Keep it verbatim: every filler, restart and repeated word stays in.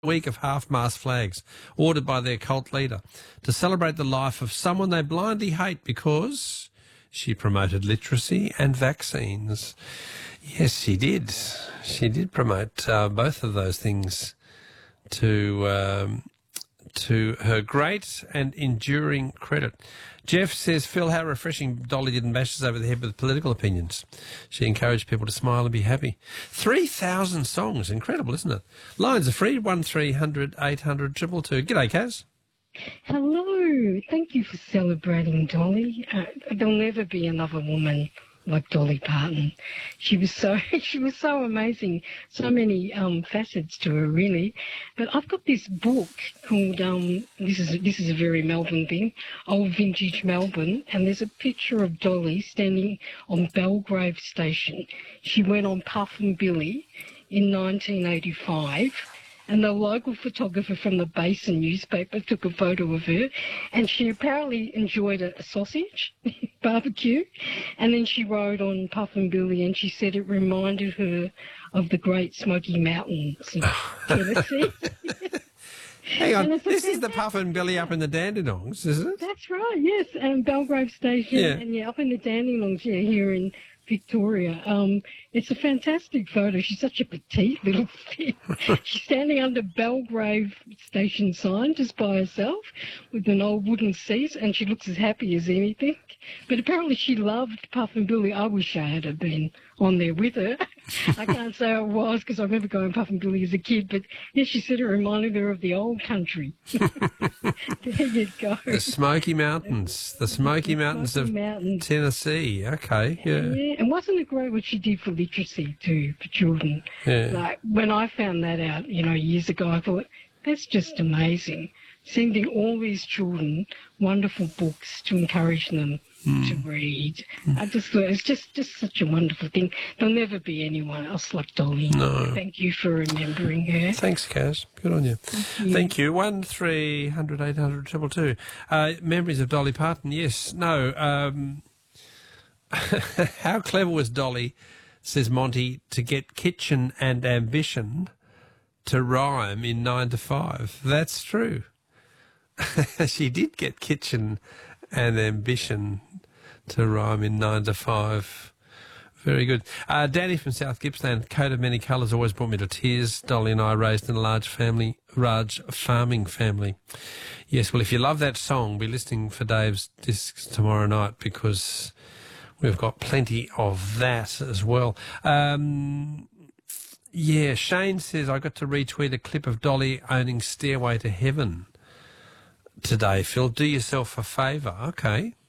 week of half-mast flags ordered by their cult leader to celebrate the life of someone they blindly hate because she promoted literacy and vaccines. Yes, she did. She did promote uh, both of those things to um, to her great and enduring credit. Jeff says, Phil, how refreshing Dolly didn't bash us over the head with political opinions. She encouraged people to smile and be happy. three thousand songs. Incredible, isn't it? Lines are free, one three hundred eight hundred two two two. G'day, Kaz. Hello. Thank you for celebrating Dolly. Uh, there'll never be another woman like Dolly Parton. She was so she was so amazing. So many um, facets to her, really. But I've got this book called um, this is this is a very Melbourne thing, Old Vintage Melbourne, and there's a picture of Dolly standing on Belgrave Station. She went on Puff and Billy in nineteen eighty-five. And the local photographer from the Basin newspaper took a photo of her, and she apparently enjoyed a, a sausage barbecue. And then she rode on Puff and Billy, and she said it reminded her of the Great Smoky Mountains of Tennessee. Hang on, this is the Puff and Billy up in the Dandenongs, isn't it? That's right, yes, and Belgrave Station, yeah. and yeah, up in the Dandenongs, yeah, here in Victoria. Um, it's a fantastic photo. She's such a petite little thing. She's standing under Belgrave Station sign just by herself with an old wooden seat, and she looks as happy as anything. But apparently she loved Puff and Billy. I wish I had been on there with her. I can't say I was because I remember going Puff and Billy as a kid, but yes, she said it reminded her of the old country. There you go. The Smoky Mountains. The Smoky the Mountains Smoky of Mountains. Tennessee. Okay, yeah. Yeah, and wasn't it great what she did for literacy too, for children? Yeah. Like, when I found that out, you know, years ago, I thought, that's just amazing. Sending all these children wonderful books to encourage them mm. to read. Mm. I just thought it's just, just such a wonderful thing. There'll never be anyone else like Dolly. No. Thank you for remembering her. Thanks, Kaz. Good on you. Thank you. Thank you. One three hundred eight hundred two two. Uh, memories of Dolly Parton. Yes. No. Um, how clever was Dolly, says Monty, to get kitchen and ambition to rhyme in nine to five? That's true. She did get kitchen and ambition to rhyme in nine to five. Very good. Uh, Danny from South Gippsland, coat of many colours always brought me to tears. Dolly and I raised in a large family, large farming family. Yes, well, if you love that song, be listening for Dave's discs tomorrow night because we've got plenty of that as well. Um, yeah, Shane says, I got to retweet a clip of Dolly owning Stairway to Heaven today, Phil. Do yourself a favour. Okay.